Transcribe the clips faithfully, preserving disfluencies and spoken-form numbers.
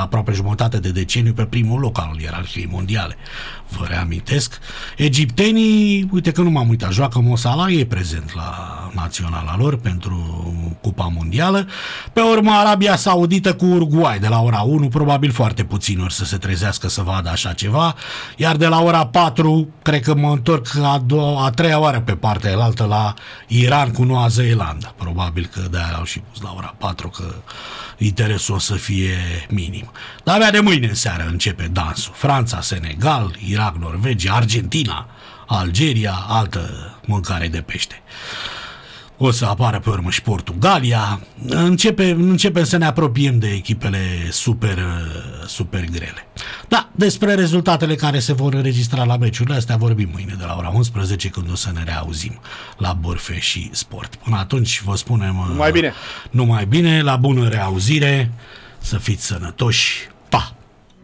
aproape jumătate de deceniu pe primul loc al ierarhiei mondiale. Vă reamintesc. Egiptenii, uite că nu m-am uitat, joacă Mo Salah, e prezent la naționala lor pentru Cupa Mondială. Pe urmă Arabia Saudită cu Uruguay de la ora unu, probabil foarte puțini ori să se trezească să vadă așa ceva, iar de la ora patru cred că mă întorc a, doua, a treia oară pe partea elaltă la Iran cu Noua Zeelandă. Probabil că de-aia au și pus la ora patru, că interesul o să fie minim. Dar abia de mâine în seară începe dansul. Franța, Senegal, Irak, Norvegia, Argentina, Algeria, altă mâncare de pește. O să apară pe urmă și Portugalia. Începe, începem să ne apropiem de echipele super, super grele. Da, despre rezultatele care se vor înregistra la meciurile astea vorbim mâine de la ora unsprezece, când o să ne reauzim la Borfe și Sport. Până atunci vă spunem numai bine, numai bine, la bună reauzire, să fiți sănătoși, pa!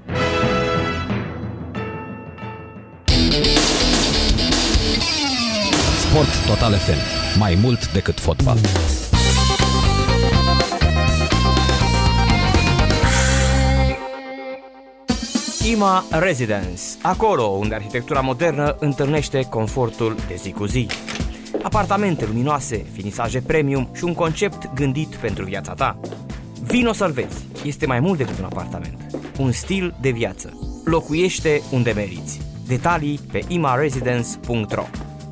Sport Total F M. Mai mult decât fotbal. IMA Residence. Acolo unde arhitectura modernă întâlnește confortul de zi cu zi. Apartamente luminoase, finisaje premium și un concept gândit pentru viața ta. Vino să-l vezi. Este mai mult decât un apartament. Un stil de viață. Locuiește unde meriți. Detalii pe ima residence punct ro.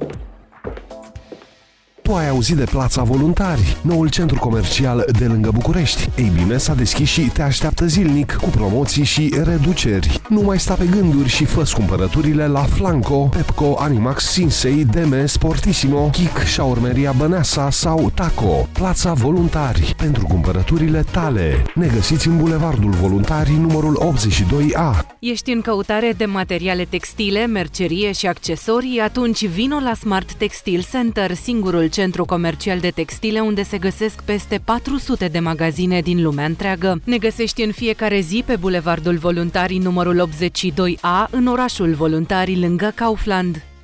Tu ai auzit de Plața Voluntari, noul centru comercial de lângă București. Ei bine, s-a deschis și te așteaptă zilnic cu promoții și reduceri. Nu mai sta pe gânduri și fă cumpărăturile la Flanco, Pepco, Animax, Sinsei, Deme, Sportissimo, Kik, Șaurmeria Băneasa sau Taco. Plața Voluntari, pentru cumpărăturile tale. Ne găsiți în Bulevardul Voluntarii, numărul optzeci și doi A. Ești în căutare de materiale textile, mercerie și accesorii? Atunci vino la Smart Textile Center, singurul centru comercial de textile unde se găsesc peste patru sute de magazine din lumea întreagă. Ne găsești în fiecare zi pe Bulevardul Voluntarii numărul optzeci și doi A, în orașul Voluntarii, lângă Kaufland.